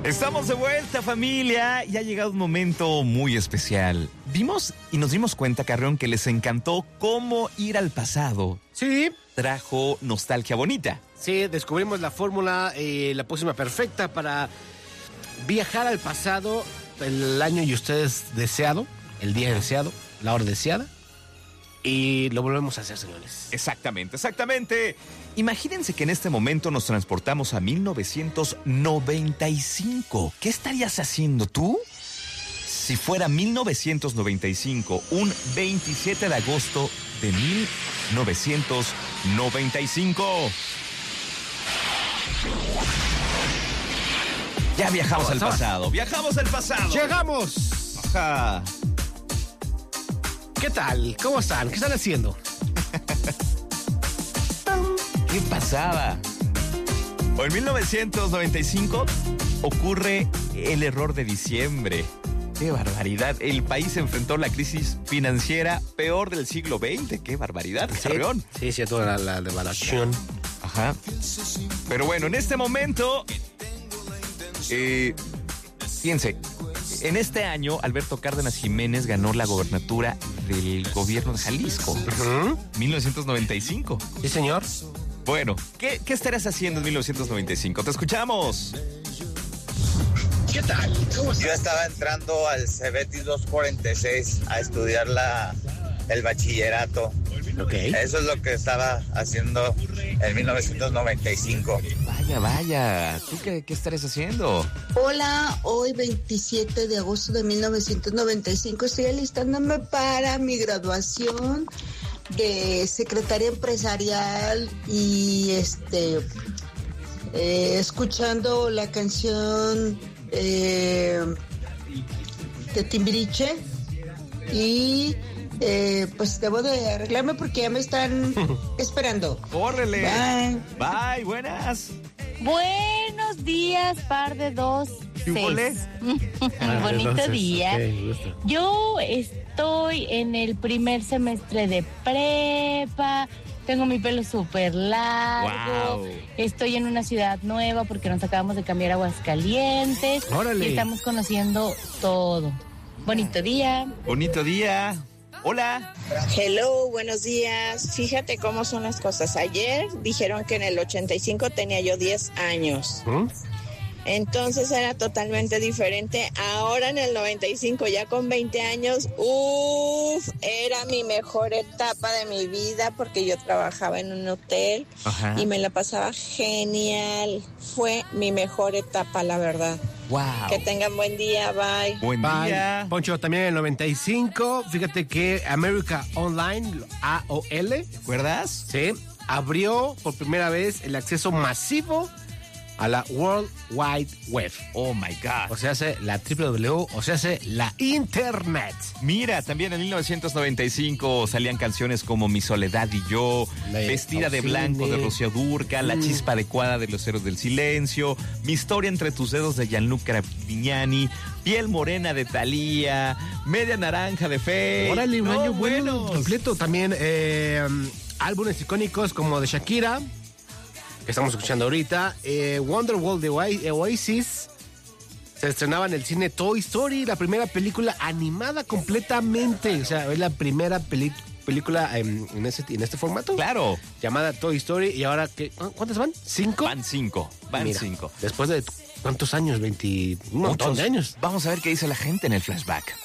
Estamos de vuelta, familia, y ha llegado un momento muy especial. Vimos y nos dimos cuenta, Carrión, que les encantó cómo ir al pasado. Sí. Trajo nostalgia bonita. Sí, descubrimos la fórmula, la pócima perfecta para viajar al pasado, el año y ustedes deseado, el día deseado, la hora deseada. Y lo volvemos a hacer, señores. Exactamente. Imagínense que en este momento nos transportamos a 1995. ¿Qué estarías haciendo tú si fuera 1995, un 27 de agosto de 1995? Ya viajamos al pasado. ¡Llegamos! Ajá. ¿Qué tal? ¿Cómo están? ¿Qué están haciendo? ¿Qué pasaba? O en 1995 ocurre el error de diciembre. ¡Qué barbaridad! El país enfrentó la crisis financiera peor del siglo XX. ¡Qué barbaridad, Carrión! Sí, toda la devaluación. Ajá. Pero bueno, en este momento, fíjense, en este año, Alberto Cárdenas Jiménez ganó la gobernatura del gobierno de Jalisco. 1995. Sí, señor. Bueno, ¿qué estarás haciendo en 1995? ¡Te escuchamos! ¿Qué tal? ¿Cómo estás? Yo estaba entrando al Cebetis 246 a estudiar el bachillerato. Okay. Eso es lo que estaba haciendo en 1995. Vaya. ¿Tú qué estarás haciendo? Hola, hoy 27 de agosto de 1995 estoy alistándome para mi graduación de secretaria empresarial y escuchando la canción de Timbiriche y pues debo de arreglarme porque ya me están esperando. ¡Córrele! Bye, buenas. Buenos días, par de dos. Bonito día. Okay, yo estoy en el primer semestre de prepa. Tengo mi pelo súper largo. Wow. Estoy en una ciudad nueva porque nos acabamos de cambiar a Aguascalientes. ¡Órale! Y estamos conociendo todo. Bonito día. Bonito día. Hola. Hello, buenos días. Fíjate cómo son las cosas. Ayer dijeron que en el 85 tenía yo 10 años. Entonces era totalmente diferente. Ahora en el 95, ya con 20 años, era mi mejor etapa de mi vida porque yo trabajaba en un hotel. Ajá. Y me la pasaba genial. Fue mi mejor etapa, la verdad. Wow. Que tengan buen día, bye. Buen día. Poncho, también en el 95, fíjate que America Online, AOL, ¿Recuerdas? sí, abrió por primera vez el acceso masivo a la World Wide Web. Oh my God. O sea, la WW, o sea, la Internet. Mira, también en 1995 salían canciones como Mi Soledad y Yo, Vestida de Blanco de Rocío Dúrcal, La Chispa Adecuada de Los Héroes del Silencio, Mi Historia entre tus dedos de Gianluca Vignani, Piel Morena de Thalía, Media Naranja de Faye. Órale, un año bueno, buenos. completo. También álbumes icónicos como de Shakira, que estamos escuchando ahorita, Wonderwall de Oasis. Se estrenaba en el cine Toy Story, la primera película animada completamente. O sea, es la primera película en este formato. Claro. Llamada Toy Story. Y ahora, ¿cuántas van? ¿5? Van cinco. Mira, 5. Después de ¿cuántos años? Un montón de años. Vamos a ver qué dice la gente en el flashback.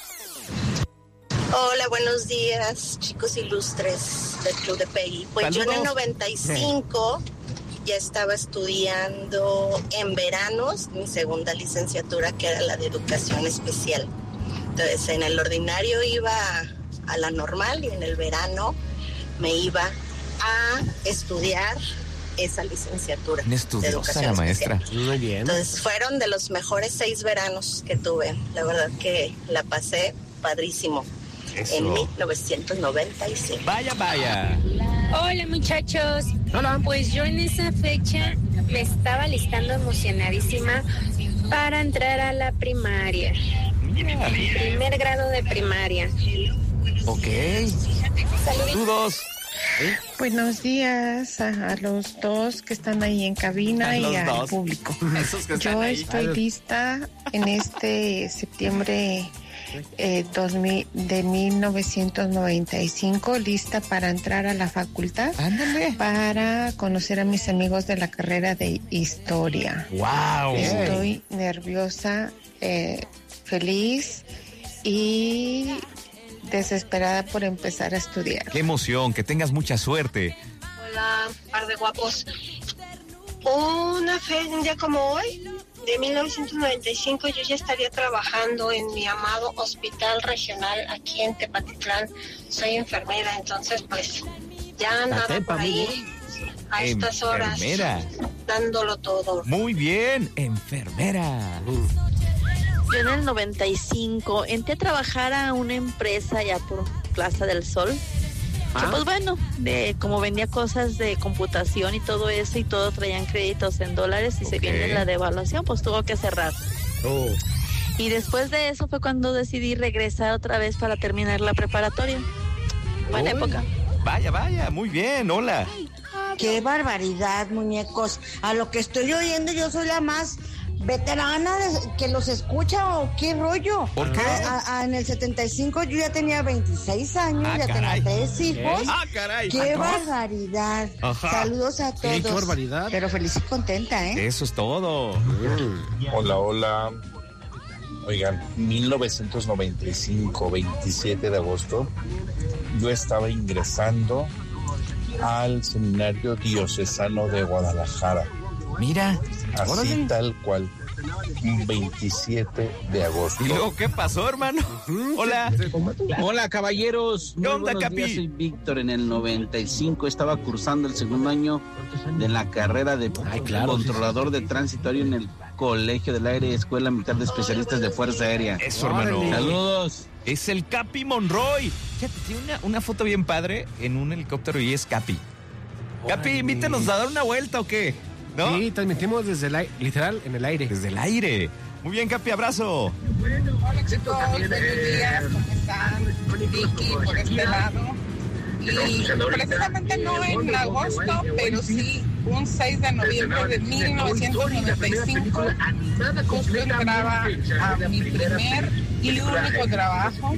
Hola, buenos días, chicos ilustres del Club de Peggy. Pues Saludos. yo en el 95 ya estaba estudiando en veranos mi segunda licenciatura, que era la de Educación Especial. Entonces, en el ordinario iba a la normal y en el verano me iba a estudiar esa licenciatura. Una estudiosa de educación la maestra. especial. Muy bien. Entonces, fueron de los mejores 6 veranos que tuve. La verdad que la pasé padrísimo. Eso. En 1995. Vaya. Hola muchachos. Hola. Pues yo en esa fecha me estaba listando emocionadísima para entrar a la primaria. Primer grado de primaria. Ok. Saluditos. Saludos. Buenos días a los dos que están ahí en cabina y al público. Yo estoy lista en este septiembre de 1995, lista para entrar a la facultad. Ándale. Para conocer a mis amigos de la carrera de historia. ¡Wow! Estoy nerviosa, feliz y desesperada por empezar a estudiar. ¡Qué emoción! Que tengas mucha suerte. Hola, par de guapos. Un día como hoy, de 1995, yo ya estaría trabajando en mi amado hospital regional aquí en Tepatitlán. Soy enfermera, entonces pues ya andaba por ahí a estas horas dándolo todo. Muy bien, enfermera. Yo en el 95 entré a trabajar a una empresa ya por Plaza del Sol. Que pues bueno, como vendía cosas de computación y todo eso, y todo traían créditos en dólares y se viene la devaluación, pues tuvo que cerrar. Y después de eso fue cuando decidí regresar otra vez para terminar la preparatoria. Buena época. Vaya, muy bien, hola. Qué barbaridad, muñecos. A lo que estoy oyendo, yo soy la más veterana que los escucha, o qué rollo. ¿Por qué? En el 75 yo ya tenía 26 años, tenía 3 hijos. Caray. ¡Qué barbaridad! Ajá. Saludos a todos. ¡Qué barbaridad! Pero feliz y contenta, ¿eh? Eso es todo. Hola. Oigan, 1995, 27 de agosto, yo estaba ingresando al Seminario Diocesano de Guadalajara. Mira, así tal cual, un 27 de agosto. ¿Y luego qué pasó, hermano? Hola. Hola, caballeros. ¿Qué onda, Capi? Soy Víctor. En el 95 estaba cursando el segundo año de la carrera de controlador de tránsito aéreo en el Colegio del Aire, Escuela Militar de Especialistas de Fuerza Aérea. Eso, hermano. Saludos. Es el Capi Monroy. Fíjate, tiene una foto bien padre en un helicóptero y es Capi. Capi, invítanos a dar una vuelta o qué, ¿no? Sí, transmitimos desde el literal en el aire. Desde el aire. Muy bien, Capi, abrazo. Hola, chicos, buenos días, ¿cómo están? Vicky, por este lado. Y precisamente no en agosto, pero sí un 6 de noviembre de 1995, justo entraba a mi primer y único trabajo.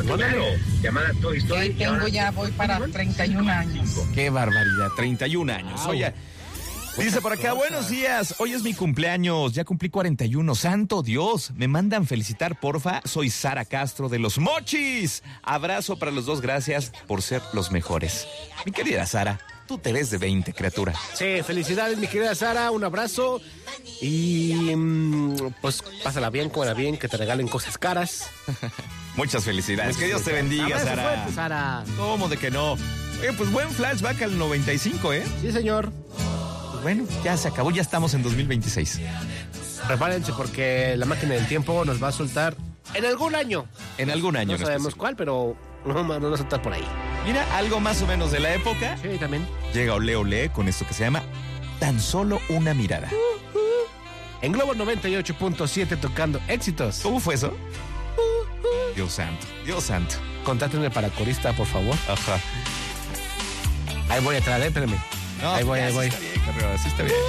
Que voy para 31 años. Qué barbaridad, 31 años. Oye, dice por acá, buenos días, hoy es mi cumpleaños, ya cumplí 41, santo Dios, me mandan felicitar, porfa, soy Sara Castro de Los Mochis. Abrazo para los dos, gracias por ser los mejores. Mi querida Sara, tú te ves de 20, criatura. Sí, felicidades, mi querida Sara, un abrazo y pues pásala bien, cómela bien, que te regalen cosas caras. Muchas felicidades, que Dios te bendiga, Abrazo Sara. fuerte, Sara. ¿Cómo de que no? Oye, pues buen flashback al 95, ¿eh? Sí, señor. Bueno, ya se acabó, ya estamos en 2026. Prepárense porque la máquina del tiempo nos va a soltar en algún año. En algún año. No sabemos cuál, pero nos va a soltar por ahí. Mira, algo más o menos de la época. Sí, también. Llega Ole Ole con esto que se llama Tan Solo Una Mirada. En Globo 98.7 tocando éxitos. ¿Cómo fue eso? Dios santo, Dios santo. Contáctenme para corista, por favor. Ajá. Ahí voy atrás, espérame. No, ahí voy. Está bien, Carrera, así está bien.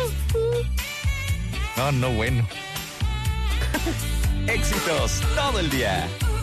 No, bueno. Éxitos todo el día.